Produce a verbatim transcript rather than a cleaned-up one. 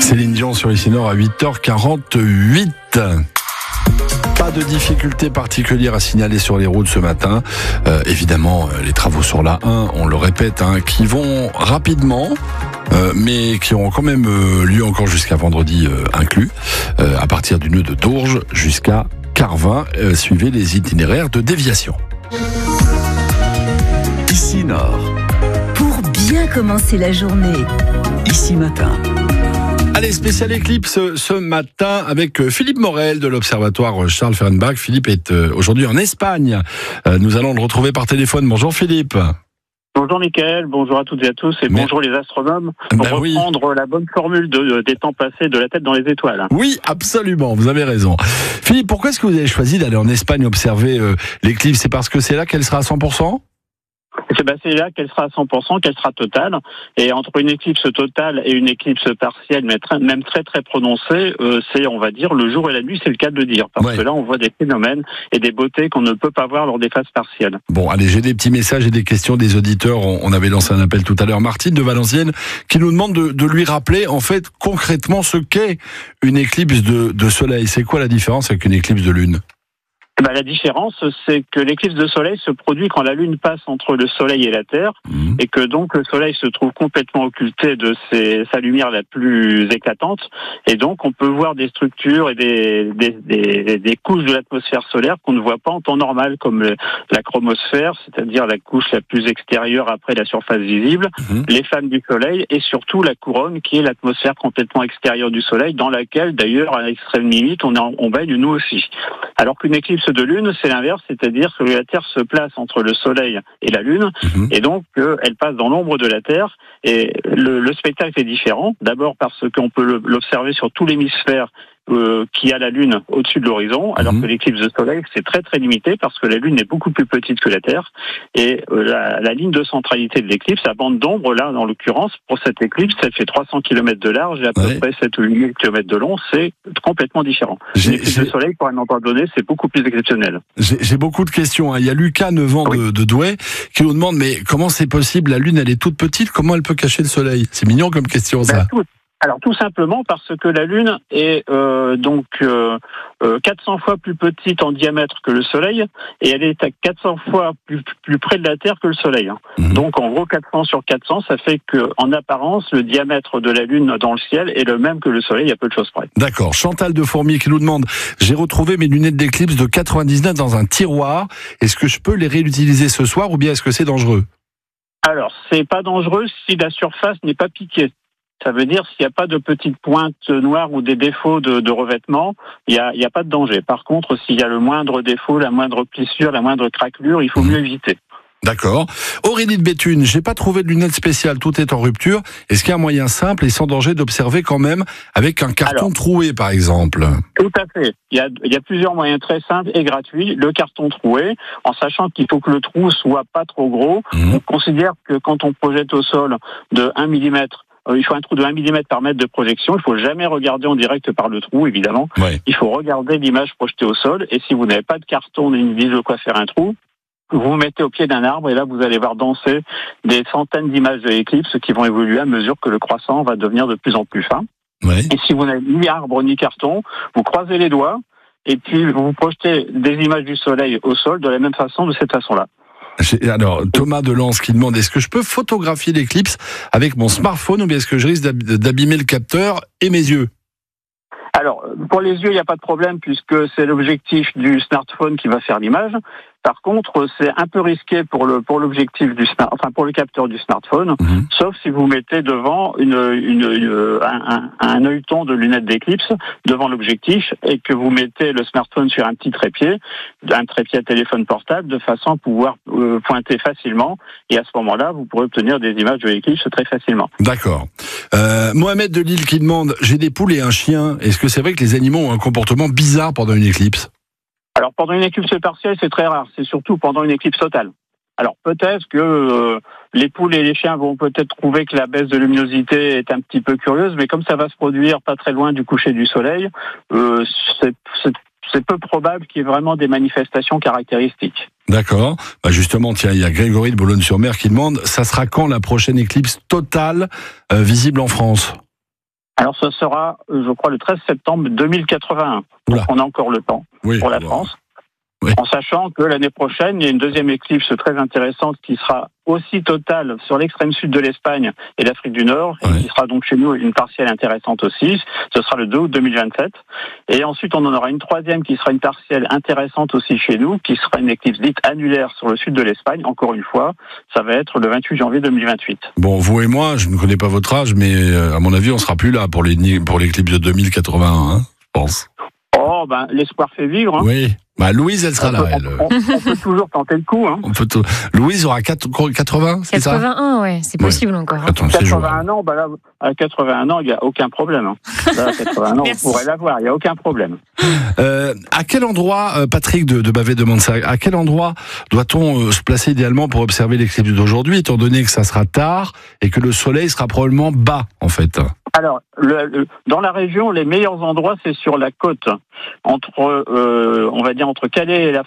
Céline Dion sur Ici Nord à huit heures quarante-huit. Pas de difficultés particulières à signaler sur les routes ce matin. Euh, évidemment, les travaux sur la un, on le répète, hein, qui vont rapidement, euh, mais qui auront quand même euh, lieu encore jusqu'à vendredi euh, inclus, euh, à partir du nœud de Dourges jusqu'à Carvin. Euh, suivez les itinéraires de déviation. Ici Nord. Pour bien commencer la journée. Ici Matin. Allez, spécial éclipse ce matin avec Philippe Morel de l'Observatoire Charles Fehrenbach. Philippe est aujourd'hui en Espagne. Nous allons le retrouver par téléphone. Bonjour Philippe. Bonjour Mickaël, bonjour à toutes et à tous et Mais... bonjour les astronomes. Pour ben reprendre oui. la bonne formule de, des temps passés de la tête dans les étoiles. Oui, absolument, vous avez raison. Philippe, pourquoi est-ce que vous avez choisi d'aller en Espagne observer euh, l'éclipse? C'est parce que c'est là qu'elle sera à cent pour cent? C'est, ben, c'est là qu'elle sera à cent pour cent, qu'elle sera totale. Et entre une éclipse totale et une éclipse partielle, mais très, même très très prononcée, euh, c'est, on va dire, le jour et la nuit, c'est le cas de le dire. Parce ouais. que là, on voit des phénomènes et des beautés qu'on ne peut pas voir lors des phases partielles. Bon, allez, j'ai des petits messages et des questions des auditeurs. On, on avait lancé un appel tout à l'heure. Martine de Valenciennes qui nous demande de, de lui rappeler, en fait, concrètement, ce qu'est une éclipse de, de soleil. C'est quoi la différence avec une éclipse de lune? Ben, la différence, c'est que l'éclipse de soleil se produit quand la Lune passe entre le soleil et la Terre, mmh. et que donc le soleil se trouve complètement occulté de ses, sa lumière la plus éclatante, et donc on peut voir des structures et des, des, des, des couches de l'atmosphère solaire qu'on ne voit pas en temps normal, comme le, la chromosphère, c'est-à-dire la couche la plus extérieure après la surface visible, mmh. les flammes du soleil, et surtout la couronne, qui est l'atmosphère complètement extérieure du soleil, dans laquelle d'ailleurs à l'extrême limite on, est, on baigne nous aussi. Alors qu'une éclipse de lune, c'est l'inverse, c'est-à-dire que la Terre se place entre le Soleil et la Lune, mmh. et donc euh, elle passe dans l'ombre de la Terre, et le, le spectacle est différent, d'abord parce qu'on peut l'observer sur tout l'hémisphère euh, qui a la Lune au-dessus de l'horizon, alors mmh. que l'éclipse de Soleil, c'est très très limité, parce que la Lune est beaucoup plus petite que la Terre, et euh, la, la ligne de centralité de l'éclipse, la bande d'ombre, là, en l'occurrence, pour cette éclipse, elle fait trois cents kilomètres de large et à ouais. peu près sept ou huit mille kilomètres de long, c'est complètement différent. J'ai, l'éclipse j'ai... de Soleil, pour un endroit donné, c'est beaucoup plus exceptionnel. J'ai, j'ai beaucoup de questions. Hein. Il y a Lucas, neuf ans, oui. de, de Douai, qui nous demande, mais comment c'est possible? La Lune, elle est toute petite, comment elle peut cacher le Soleil? C'est mignon comme question, ça. Ben, tout, alors, tout simplement parce que la Lune est euh, donc euh, euh, quatre cents fois plus petite en diamètre que le Soleil, et elle est à quatre cents fois plus, plus près de la Terre que le Soleil. Hein. Mmh. Donc, en gros, quatre cents sur quatre cents, ça fait que, en apparence, le diamètre de la Lune dans le ciel est le même que le Soleil, à peu de choses près. D'accord. Chantal de Fourmi qui nous demande, j'ai retrouvé mes lunettes d'éclipse de quatre-vingt-dix-neuf dans un tiroir. Est-ce que je peux les réutiliser ce soir ou bien est-ce que c'est dangereux? Alors, c'est pas dangereux si la surface n'est pas piquée. Ça veut dire s'il n'y a pas de petites pointes noires ou des défauts de, de revêtement, il n'y a, il y a pas de danger. Par contre, s'il y a le moindre défaut, la moindre plissure, la moindre craquelure, il faut mieux éviter. D'accord. Aurélie de Béthune, j'ai pas trouvé de lunettes spéciales, tout est en rupture. Est-ce qu'il y a un moyen simple et sans danger d'observer quand même avec un carton Alors, troué, par exemple? Tout à fait. Il y a, il y a plusieurs moyens très simples et gratuits. Le carton troué, en sachant qu'il faut que le trou soit pas trop gros. Mmh. On considère que quand on projette au sol de un millimètre, il faut un trou de un millimètre par mètre de projection. Il ne faut jamais regarder en direct par le trou, évidemment. Ouais. Il faut regarder l'image projetée au sol. Et si vous n'avez pas de carton ni de quoi faire un trou, vous vous mettez au pied d'un arbre et là, vous allez voir danser des centaines d'images de l'éclipse qui vont évoluer à mesure que le croissant va devenir de plus en plus fin. Ouais. Et si vous n'avez ni arbre ni carton, vous croisez les doigts et puis vous projetez des images du soleil au sol de la même façon, de cette façon-là. Alors, Thomas Delance qui demande, est-ce que je peux photographier l'éclipse avec mon smartphone ou bien est-ce que je risque d'abîmer le capteur et mes yeux? Alors, pour les yeux, il n'y a pas de problème puisque c'est l'objectif du smartphone qui va faire l'image. Par contre, c'est un peu risqué pour le pour l'objectif du smart, enfin pour le capteur du smartphone, mmh. sauf si vous mettez devant une, une, une un, un œilleton de lunettes d'éclipse devant l'objectif et que vous mettez le smartphone sur un petit trépied, un trépied à téléphone portable, de façon à pouvoir euh, pointer facilement. Et à ce moment-là, vous pourrez obtenir des images de l'éclipse très facilement. D'accord. Euh, Mohamed de Lille qui demande, j'ai des poules et un chien. Est-ce que c'est vrai que les animaux ont un comportement bizarre pendant une éclipse? Alors, pendant une éclipse partielle, c'est très rare. C'est surtout pendant une éclipse totale. Alors, peut-être que euh, les poules et les chiens vont peut-être trouver que la baisse de luminosité est un petit peu curieuse, mais comme ça va se produire pas très loin du coucher du soleil, euh, c'est, c'est, c'est peu probable qu'il y ait vraiment des manifestations caractéristiques. D'accord. Bah justement, tiens, il y a Grégory de Boulogne-sur-Mer qui demande, ça sera quand la prochaine éclipse totale euh, visible en France ? Alors ce sera, je crois, le treize septembre deux mille quatre-vingt-un. Donc on a encore le temps oui, pour la bon. France. Oui. En sachant que l'année prochaine, il y a une deuxième éclipse très intéressante qui sera aussi totale sur l'extrême sud de l'Espagne et l'Afrique du Nord, ouais. et qui sera donc chez nous une partielle intéressante aussi. Ce sera le deux août deux mille vingt-sept. Et ensuite, on en aura une troisième qui sera une partielle intéressante aussi chez nous, qui sera une éclipse dite annulaire sur le sud de l'Espagne. Encore une fois, ça va être le vingt-huit janvier deux mille vingt-huit. Bon, vous et moi, je ne connais pas votre âge, mais à mon avis, on sera plus là pour les pour l'éclipse de deux mille quatre-vingt-un, hein, je pense. Oh, ben, l'espoir fait vivre. Hein. Oui. Bah, Louise, elle sera on là, peut, elle. On, on, on peut toujours tenter le coup. Hein. On peut tout... Louise aura quatre-vingts, c'est ça ? quatre-vingt-un, ouais, c'est possible oui. encore. Attends, quatre-vingt-un ans, bah là, à quatre-vingt-un ans, il n'y a aucun problème. Hein. Là, à quatre-vingt-un ans, on pourrait l'avoir, il n'y a aucun problème. Euh, à quel endroit, euh, Patrick de, de Bavet demande ça, à quel endroit doit-on euh, se placer idéalement pour observer l'éclipse d'aujourd'hui, étant donné que ça sera tard et que le soleil sera probablement bas, en fait ? Alors, le, le, dans la région, les meilleurs endroits, c'est sur la côte, entre, euh, on va dire, entre Calais et la